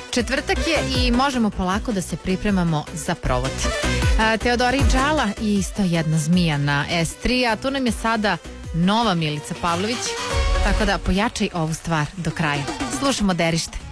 Četvrtak je i možemo polako da se pripremamo za provod. Teodori Džala i isto jedna zmija na S3, a tu nam je sada nova Milica Pavlović, tako da pojačaj ovu stvar do kraja. Slušamo Derište.